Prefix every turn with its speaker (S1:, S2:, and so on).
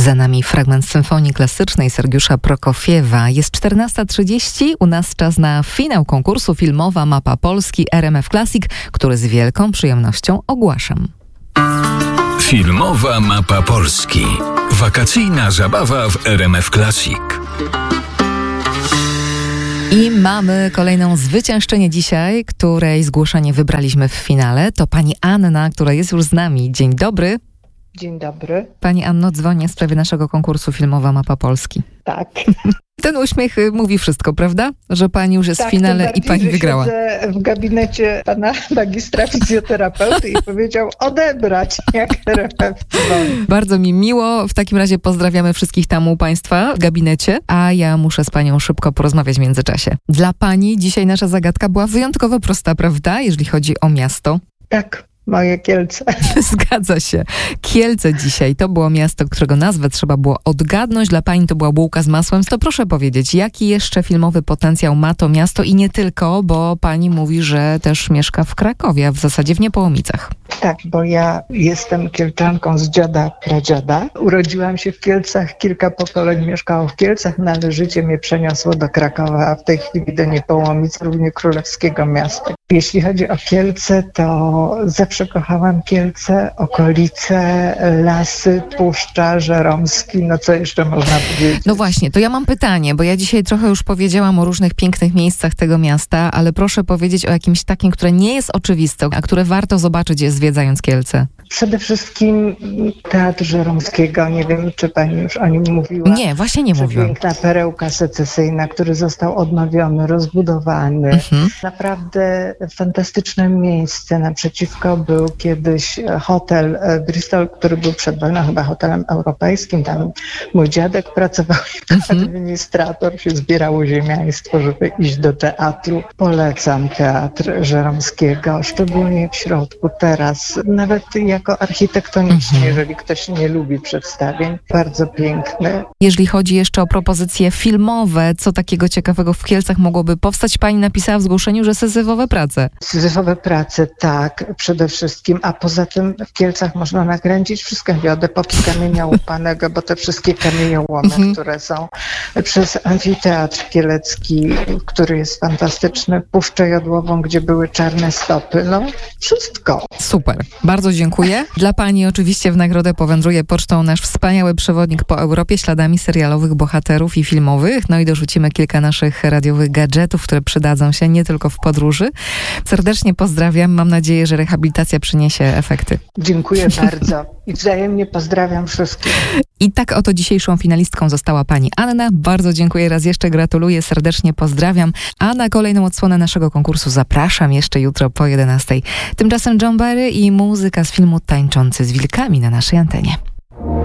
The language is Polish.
S1: Za nami fragment symfonii klasycznej Sergiusza Prokofiewa. Jest 14:30, u nas czas na finał konkursu Filmowa Mapa Polski RMF Classic, który z wielką przyjemnością ogłaszam.
S2: Filmowa Mapa Polski. Wakacyjna zabawa w RMF Classic.
S1: I mamy kolejną zwyciężczynię dzisiaj, której zgłoszenie wybraliśmy w finale. To pani Anna, która jest już z nami. Dzień dobry.
S3: Dzień dobry.
S1: Pani Anno, dzwonię w sprawie naszego konkursu Filmowa Mapa Polski.
S3: Tak.
S1: Ten uśmiech mówi wszystko, prawda? Że pani już jest w finale i pani wygrała.
S3: Siedzę w gabinecie pana magistra fizjoterapeuty i powiedział odebrać, jak RMF dzwoni.
S1: Bardzo mi miło. W takim razie pozdrawiamy wszystkich tam u państwa w gabinecie, a ja muszę z panią szybko porozmawiać w międzyczasie. Dla pani dzisiaj nasza zagadka była wyjątkowo prosta, prawda? Jeżeli chodzi o miasto.
S3: Tak. Moje Kielce.
S1: Zgadza się. Kielce dzisiaj to było miasto, którego nazwę trzeba było odgadnąć. Dla pani to była bułka z masłem. To proszę powiedzieć, jaki jeszcze filmowy potencjał ma to miasto i nie tylko, bo pani mówi, że też mieszka w Krakowie, a w zasadzie w Niepołomicach.
S3: Tak, bo ja jestem Kielczanką z dziada, pradziada. Urodziłam się w Kielcach, kilka pokoleń mieszkało w Kielcach, no ale życie mnie przeniosło do Krakowa, a w tej chwili do Niepołomic, równie królewskiego miasta. Jeśli chodzi o Kielce, to zawsze kochałam Kielce, okolice, lasy, Puszcza, Żeromski, no co jeszcze można powiedzieć?
S1: No właśnie, to ja mam pytanie, bo ja dzisiaj trochę już powiedziałam o różnych pięknych miejscach tego miasta, ale proszę powiedzieć o jakimś takim, które nie jest oczywiste, a które warto zobaczyć zwiedzając Kielce.
S3: Przede wszystkim Teatr Żeromskiego, nie wiem, czy pani już o nim mówiła.
S1: Nie, właśnie nie mówiłam.
S3: Piękna perełka secesyjna, który został odnowiony, rozbudowany. Naprawdę fantastyczne miejsce. Naprzeciwko był kiedyś hotel Bristol, który był przed wojną chyba hotelem europejskim. Tam mój dziadek pracował jako administrator, się zbierało ziemiaństwo, żeby iść do teatru. Polecam Teatr Żeromskiego, szczególnie w środku teraz. Nawet jako architektonicznie, jeżeli ktoś nie lubi przedstawień. Bardzo piękny.
S1: Jeżeli chodzi jeszcze o propozycje filmowe, co takiego ciekawego w Kielcach mogłoby powstać? Pani napisała w zgłoszeniu, że syzyfowe prace.
S3: Syzyfowe prace, tak, przede wszystkim. A poza tym w Kielcach można nakręcić wszystko. Depot z kamienia łupanego, bo te wszystkie kamieniołomy, które są przez amfiteatr kielecki, który jest fantastyczny, Puszczę Jodłową, gdzie były czarne stopy. No, wszystko.
S1: Super. Bardzo dziękuję. Dla pani oczywiście w nagrodę powędruje pocztą nasz wspaniały przewodnik po Europie śladami serialowych bohaterów i filmowych. No i dorzucimy kilka naszych radiowych gadżetów, które przydadzą się nie tylko w podróży. Serdecznie pozdrawiam. Mam nadzieję, że rehabilitacja przyniesie efekty. Dziękuję
S3: bardzo i wzajemnie pozdrawiam wszystkich.
S1: I tak oto dzisiejszą finalistką została pani Anna. Bardzo dziękuję raz jeszcze, gratuluję, serdecznie pozdrawiam. A na kolejną odsłonę naszego konkursu zapraszam jeszcze jutro po 11:00. Tymczasem John Barry i muzyka z filmu Tańczący z wilkami na naszej antenie.